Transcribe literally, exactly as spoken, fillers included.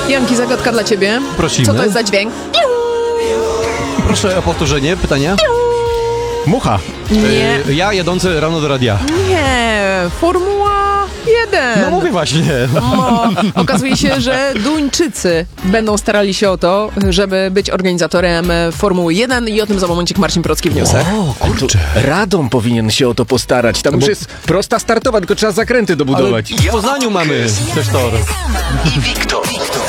Janki, zagadka dla ciebie. Prosimy. Co to jest za dźwięk? Proszę o powtórzenie pytania. Mucha. Nie, E, ja jadący rano do radia. nie, Formuła jeden. No mówię właśnie. No, okazuje się, że Duńczycy będą starali się o to, żeby być organizatorem Formuły jeden i o tym za momencik Marcin Procki wniosek. O, kurczę. Radom powinien się o to postarać. Tam już jest prosta startowa, tylko trzeba zakręty dobudować. W Poznaniu mamy też tor. I Wiktor.